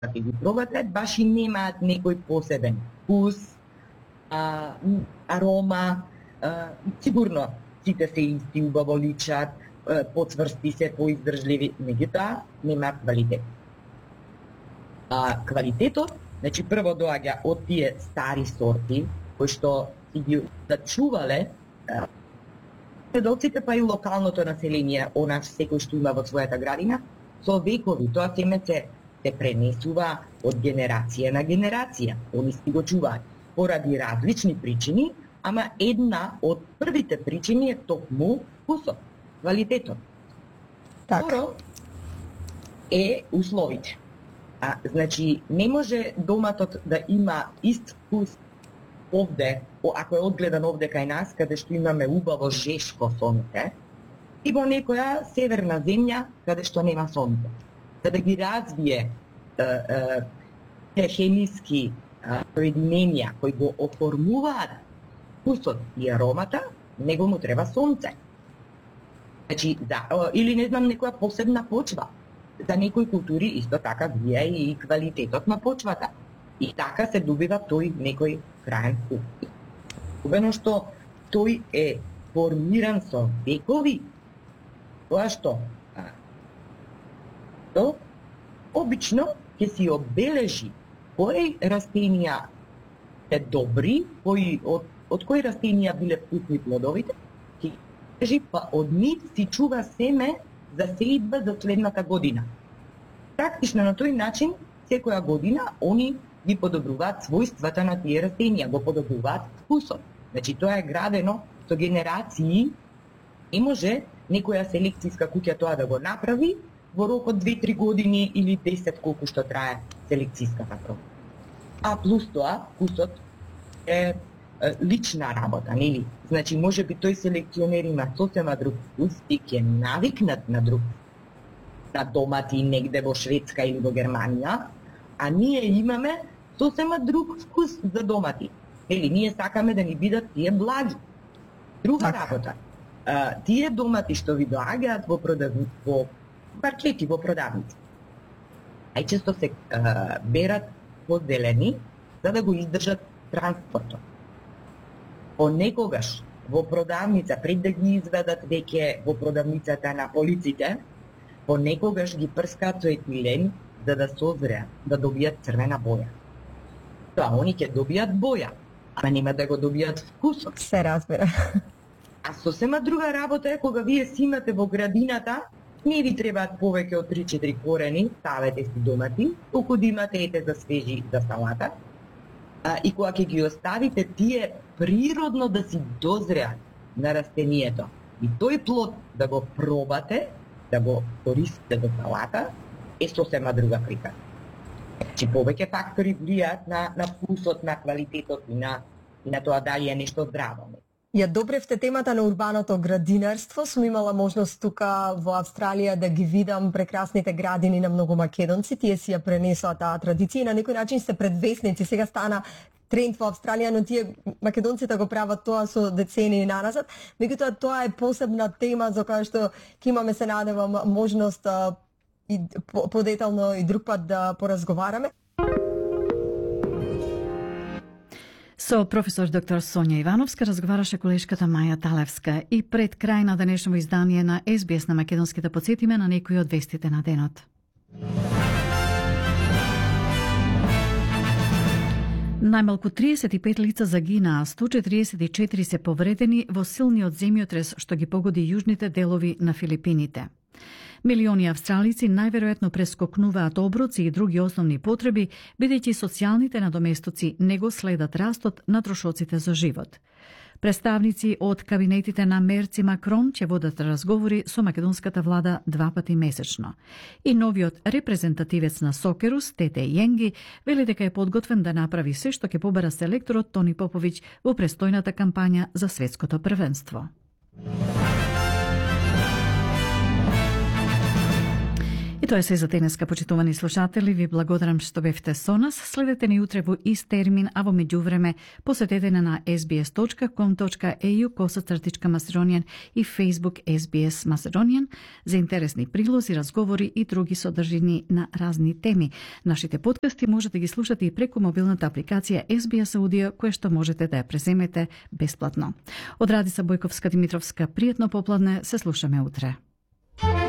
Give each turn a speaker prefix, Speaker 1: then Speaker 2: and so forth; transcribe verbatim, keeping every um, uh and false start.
Speaker 1: ќе ги пробате, баш и немаат некој посебен вкус, а, арома, а, сигурно сите се исти, убаво личат, поцврсти се, поиздржливи, меѓутоа немаат квалитет. А квалитетот, значи прво доаѓа од тие стари сорти, кои што си ги зачувале седоците, па и локалното население, она секој што има во својата градина, со векови, тоа семе се, се пренесува од генерација на генерација. Они си го чуваат поради различни причини, ама една од првите причини е токму вкусот, квалитетот. Второ е условите. А, значи, не може доматот да има ист вкус овде, ако е одгледан овде кај нас, каде што имаме убаво жешко сонце, и во некоја северна земја, каде што нема сонце. За да ги развие е, е, те хемиски соединенија кои го оформуваат вкусот и аромата, него му треба сонце. Значи, да, или не знам, некоја посебна почва. За некои култури исто така влија и квалитетот на почвата. И така се добива тој некој краен вкус. Особено што тој е формиран со векови, тоа што то обично ќе си обележи кои растенија се добри, кои од, од кои растенија биле вкусни плодовите, ќе кажи, па од нив си чува семе за сеидба за следната година. Практично на тој начин, секоја година, они ги подобруваат својствата на тие растенија, го подобруваат вкусот. Значи, тоа е градено со генерации, не може некоја селекцијска куќа тоа да го направи во рок од две-три години или десет, колку што трае селекцијската проба. А плюс тоа, вкусот е лична работа, нели? Значи, може би тој селекционер има сосема друг вкус и ќе навикнат на друг, на домати негде во Шведска или во Германија, а ние имаме сосема друг вкус за домати. Нели, ние сакаме да ни бидат тие благи. Друга работа, а, тие домати што ви доаѓаат во продавници, во маркети, во продавници, најчесто се а, берат поделени за да го издржат транспортот. Понекогаш во продавница, пред да ги изведат веќе во продавницата на полиците, понекогаш ги прскаат со етилен за да созреат, да добијат црвена боја. Тоа, они ќе добијат боја, ама нема да го добијат вкусот.
Speaker 2: Се разбира.
Speaker 1: А сосема друга работа е кога вие си имате во градината, не ви требаат повеќе од три-четири корени, ставете си домати, колку да имате ете за свежи за салата. А, и кога ќе ги оставите тие природно да си дозреат на растението и тој плод да го пробате, да го користите за салата, е сосема друга прика. Че повеќе фактори влијаат на, на вкусот, на квалитетот и на, и на тоа дали е нешто здраво.
Speaker 2: Ја добревте темата на урбаното градинарство. Сум имала можност тука во Австралија да ги видам прекрасните градини на многу македонци. Тие си ја пренесоа таа традиција и на некој начин се предвесници. Сега стана тренд во Австралија, но тие македонците го прават тоа со децении наназад. Меѓутоа тоа е посебна тема за која што ќе имаме, се надевам, можност и подетално и друг пат да поразговараме.
Speaker 3: Со професор доктор Сонја Ивановска разговараше колешката Маја Талевска и пред крај на денешно издание на Ес Би Ес на македонски да подсетиме на некои од вестите на денот. Најмалку триесет и пет лица загинаа, сто четиридесет и четири се повредени во силниот земјотрес што ги погоди јужните делови на Филипините. Милиони австралици најверојатно прескокнуваат оброци и други основни потреби, бидејќи социјалните надоместоци не го следат растот на трошоците за живот. Представници од кабинетите на Мерци Макрон ќе водат разговори со македонската влада два пати месечно. И новиот репрезентативец на Сокерус, Тете Јенги, вели дека е подготвен да направи се што ќе побара селекторот Тони Поповиќ во престојната кампања за светското првенство. И Тоа е се за денеска, почитувани слушатели. Ви благодарам што бевте со нас. Следете ни утре во ист термин, а во меѓувреме посетете на ес би ес точка ком точка е ю косацртичка Macedonian и Facebook ес би ес Macedonian за интересни прилози, разговори и други содржини на разни теми. Нашите подкасти можете ги слушате и преку мобилната апликација ес би ес Audio, која што можете да ја преземете бесплатно. Од Радица Бојковска Димитровска, пријатно попладне, се слушаме утре.